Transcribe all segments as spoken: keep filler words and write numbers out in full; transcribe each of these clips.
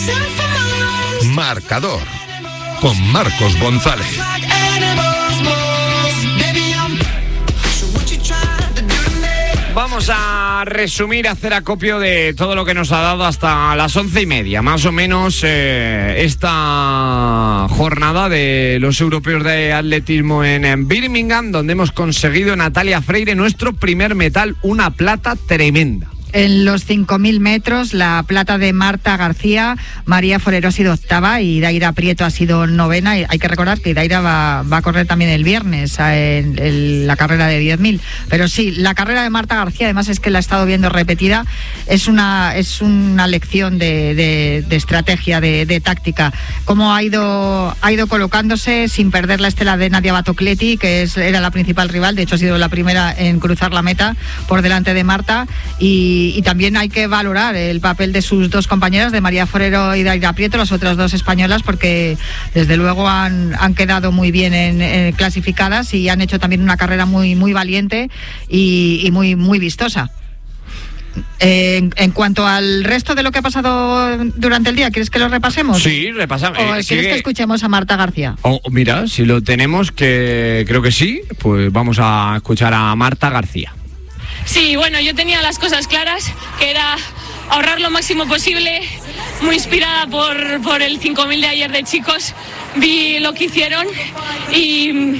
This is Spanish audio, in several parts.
Marcador con Marcos González. Vamos a resumir, hacer acopio de todo lo que nos ha dado hasta las once y media, más o menos, eh, esta jornada de los europeos de atletismo en, en Birmingham, donde hemos conseguido, Natalia Freire, nuestro primer metal, una plata tremenda. En los cinco mil metros, la plata de Marta García, María Forero ha sido octava y Daira Prieto ha sido novena. Y hay que recordar que Daira va, va a correr también el viernes en, en la carrera de diez mil. Pero sí, la carrera de Marta García, además es que la he estado viendo repetida, es una, es una lección de, de, de estrategia, de, de táctica. Cómo ha ido, ha ido colocándose sin perder la estela de Nadia Batocletti, que es, era la principal rival, de hecho ha sido la primera en cruzar la meta por delante de Marta. Y Y, y también hay que valorar el papel de sus dos compañeras, de María Forero y Daira Prieto, las otras dos españolas, porque desde luego han, han quedado muy bien en, en clasificadas y han hecho también una carrera muy, muy valiente y, y muy, muy vistosa. Eh, en, en cuanto al resto de lo que ha pasado durante el día, ¿quieres que lo repasemos? Sí, repasamos. ¿O eh, quieres sigue... que escuchemos a Marta García? Oh, mira, si lo tenemos, que creo que sí, pues vamos a escuchar a Marta García. Sí, bueno, yo tenía las cosas claras, que era ahorrar lo máximo posible, muy inspirada por, por el cinco mil de ayer de chicos, vi lo que hicieron y,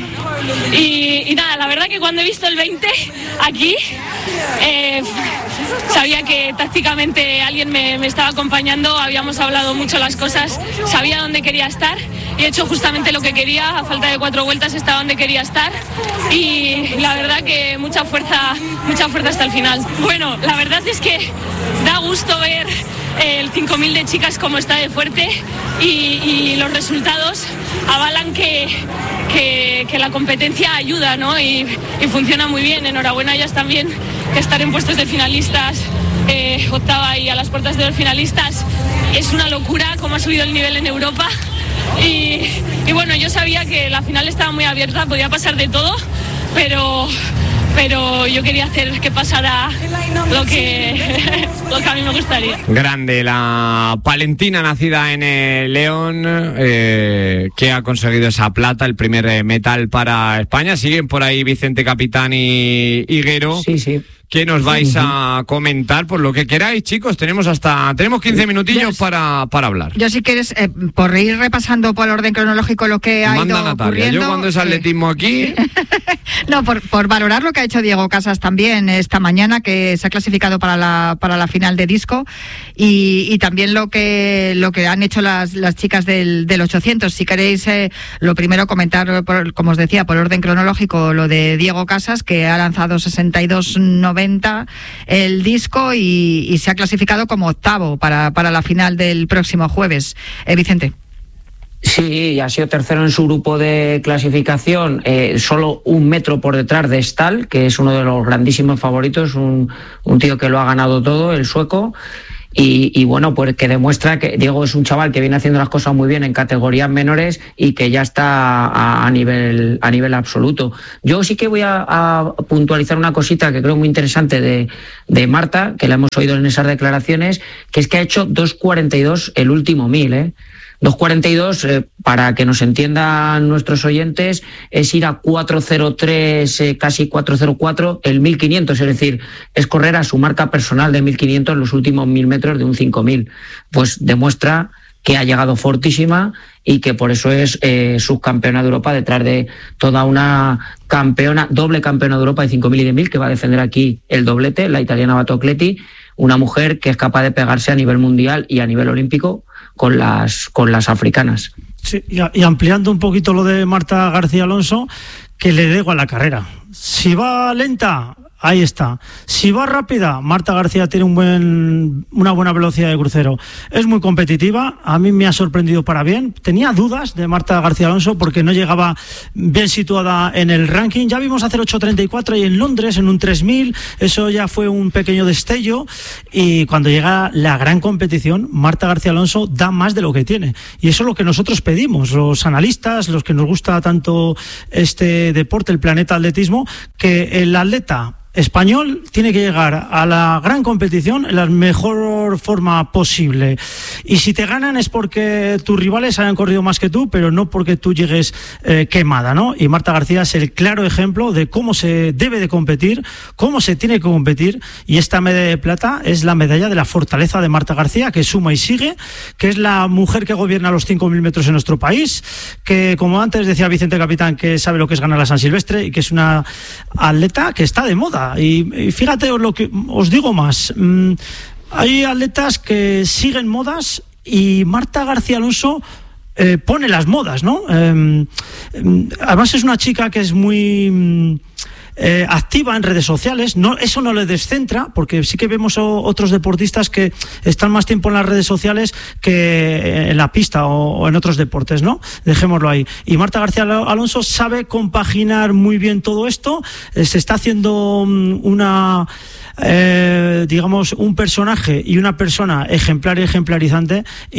y, y nada, la verdad que cuando he visto el veinte aquí, eh, sabía que tácticamente alguien me, me estaba acompañando, habíamos hablado mucho las cosas, sabía dónde quería estar y he hecho justamente lo que quería, a falta de cuatro vueltas estaba donde quería estar y la verdad que mucha fuerza, mucha fuerza hasta el final. Bueno, la verdad es que da gusto ver el cinco mil de chicas como está de fuerte y, y los resultados avalan que, que, que la competencia ayuda, ¿no? Y, y funciona muy bien. Enhorabuena a ellas también, que estar en puestos de finalistas, eh, octava y a las puertas de los finalistas, es una locura cómo ha subido el nivel en Europa. Y, y bueno, yo sabía que la final estaba muy abierta, podía pasar de todo, pero... pero yo quería hacer que pasara lo que, lo que a mí me gustaría. Grande la palentina, nacida en el León, eh, que ha conseguido esa plata, el primer metal para España. Siguen por ahí Vicente Capitán y Higuero. Sí, sí. ¿Qué nos vais a comentar? Por lo que queráis, chicos, tenemos hasta tenemos quince minutillos para, para hablar. Yo, si quieres, eh, por ir repasando por orden cronológico lo que ha Manda ido Natalia. ocurriendo. Yo cuando es atletismo eh, aquí... no, por, por valorar lo que ha hecho Diego Casas también esta mañana, que se ha clasificado para la para la final de disco, y, y también lo que lo que han hecho las, las chicas del, del ochocientos. Si queréis, eh, lo primero comentar, por, como os decía, por orden cronológico, lo de Diego Casas, que ha lanzado sesenta y dos noventa el disco y, y se ha clasificado como octavo para, para la final del próximo jueves. Eh, Vicente. Sí, ha sido tercero en su grupo de clasificación, eh, solo un metro por detrás de Stahl, que es uno de los grandísimos favoritos, un, un tío que lo ha ganado todo, el sueco. Y, y bueno, pues que demuestra que Diego es un chaval que viene haciendo las cosas muy bien en categorías menores y que ya está a, a nivel a nivel absoluto. Yo sí que voy a, a puntualizar una cosita que creo muy interesante de, de Marta, que la hemos oído en esas declaraciones, que es que ha hecho dos cuarenta y dos el último mil, ¿eh? dos cuarenta y dos, eh, para que nos entiendan nuestros oyentes, es ir a cuatro cero tres, eh, casi cuatro cero cuatro, el mil quinientos, es decir, es correr a su marca personal de mil quinientos en los últimos mil metros de un cinco mil. Pues demuestra que ha llegado fortísima y que por eso es eh, subcampeona de Europa, detrás de toda una campeona, doble campeona de Europa de cinco mil y de mil, que va a defender aquí el doblete, la italiana Batocletti, una mujer que es capaz de pegarse a nivel mundial y a nivel olímpico con las con las africanas. Sí, y, y ampliando un poquito lo de Marta García Alonso, que le dé igual la carrera. Si va lenta, ahí está. Si va rápida, Marta García tiene un buen, una buena velocidad de crucero. Es muy competitiva, a mí me ha sorprendido para bien. Tenía dudas de Marta García Alonso porque no llegaba bien situada en el ranking. Ya vimos hacer ocho treinta y cuatro y en Londres, en un tres mil, eso ya fue un pequeño destello. Y cuando llega la gran competición, Marta García Alonso da más de lo que tiene. Y eso es lo que nosotros pedimos, los analistas, los que nos gusta tanto este deporte, el planeta atletismo, que el atleta español tiene que llegar a la gran competición en la mejor forma posible. Y si te ganan es porque tus rivales hayan corrido más que tú, pero no porque tú llegues eh, quemada, ¿no? Y Marta García es el claro ejemplo de cómo se debe de competir, cómo se tiene que competir, y esta medalla de plata es la medalla de la fortaleza de Marta García, que suma y sigue, que es la mujer que gobierna los cinco mil metros en nuestro país, que como antes decía Vicente Capitán, que sabe lo que es ganar la San Silvestre y que es una atleta que está de moda. Y, y fíjate lo que os digo más, mm, hay atletas que siguen modas y Marta García Alonso eh, pone las modas, ¿no? Eh, además es una chica que es muy eh, activa en redes sociales, no, eso no le descentra, porque sí que vemos o, otros deportistas que están más tiempo en las redes sociales que en la pista o, o en otros deportes, ¿no? Dejémoslo ahí. Y Marta García Alonso sabe compaginar muy bien todo esto, eh, se está haciendo um, una... Eh, digamos, un personaje y una persona ejemplar y ejemplarizante,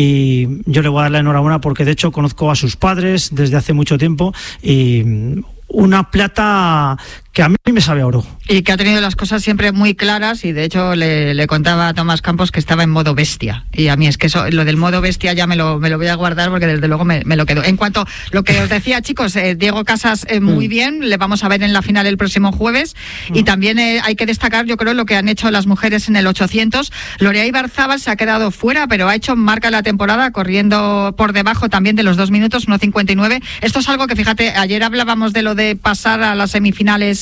y yo le voy a dar la enhorabuena porque de hecho conozco a sus padres desde hace mucho tiempo, y una plata que a mí me sabe a oro. Y que ha tenido las cosas siempre muy claras, y de hecho le, le contaba a Tomás Campos que estaba en modo bestia, y a mí es que eso, lo del modo bestia ya me lo, me lo voy a guardar porque desde luego me, me lo quedo. En cuanto a lo que os decía, chicos, eh, Diego Casas eh, muy mm. bien, le vamos a ver en la final el próximo jueves, mm. y también eh, hay que destacar, yo creo, lo que han hecho las mujeres en el ochocientos. Lorea Ibarzábal se ha quedado fuera, pero ha hecho marca la temporada corriendo por debajo también de los dos minutos, uno cincuenta y nueve. Esto es algo que, fíjate, ayer hablábamos de lo de pasar a las semifinales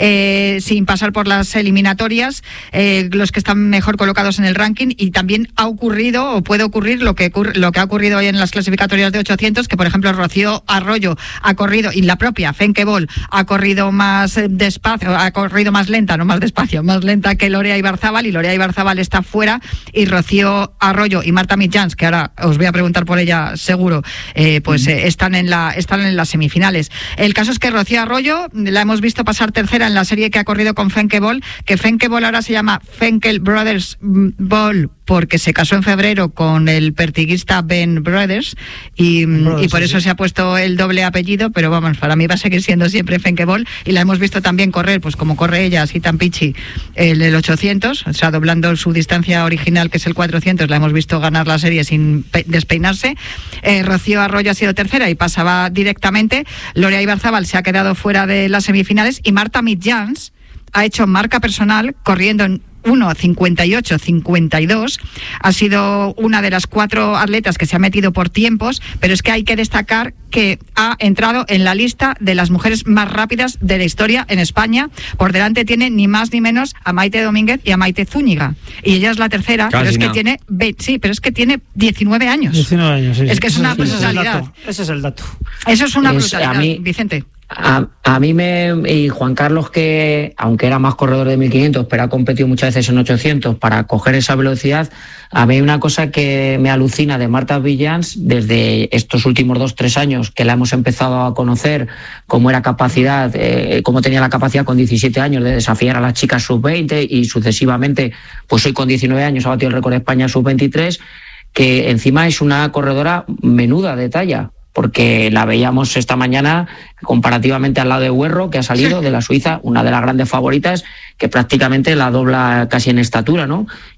Eh, sin pasar por las eliminatorias, eh, los que están mejor colocados en el ranking, y también ha ocurrido o puede ocurrir lo que lo que ha ocurrido hoy en las clasificatorias de ochocientos, que por ejemplo Rocío Arroyo ha corrido, y la propia Femke Bol ha corrido más despacio, ha corrido más lenta, no más despacio, más lenta que Lorea Ibarzábal, y Lorea Ibarzábal está fuera, y Rocío Arroyo y Marta Mitjans, que ahora os voy a preguntar por ella seguro, eh, pues mm. eh, están en la están en las semifinales. El caso es que Rocío Arroyo la hemos visto pasar tercera en la serie que ha corrido con Femke Bol, que Femke Bol ahora se llama Fenkel Brothers Bol porque se casó en febrero con el pertiguista Ben Brothers, y, Brothers, y por eso sí. se ha puesto el doble apellido, pero vamos, para mí va a seguir siendo siempre Femke Bol, y la hemos visto también correr, pues como corre ella, así tan pichi, el, el ochocientos, o sea, doblando su distancia original, que es el cuatrocientos, la hemos visto ganar la serie sin pe- despeinarse. Eh, Rocío Arroyo ha sido tercera y pasaba directamente. Lorea Ibarzábal se ha quedado fuera de las semifinales, y Marta Mitjans ha hecho marca personal corriendo en uno cincuenta y ocho cincuenta y dos. Ha sido una de las cuatro atletas que se ha metido por tiempos, pero es que hay que destacar que ha entrado en la lista de las mujeres más rápidas de la historia en España. Por delante tiene ni más ni menos a Maite Domínguez y a Maite Zúñiga, y ella es la tercera. Casi pero es no. que tiene sí, pero es que tiene diecinueve años. diecinueve años, sí. Es que es una brutalidad. Ese es el dato. Eso es una es, brutalidad, a mí, Vicente. A, a mí me... Y Juan Carlos, que aunque era más corredor de mil quinientos, pero ha competido muchas veces en ochocientos para coger esa velocidad, a mí hay una cosa que me alucina de Marta Mitjans desde estos últimos dos, tres años que la hemos empezado a conocer, cómo era capacidad, eh, cómo tenía la capacidad con diecisiete años de desafiar a las chicas sub veinte, y sucesivamente, pues hoy con diecinueve años ha batido el récord de España sub veintitrés, que encima es una corredora menuda de talla, porque la veíamos esta mañana comparativamente al lado de Huerro, que ha salido de la Suiza, una de las grandes favoritas, que prácticamente la dobla casi en estatura, ¿no?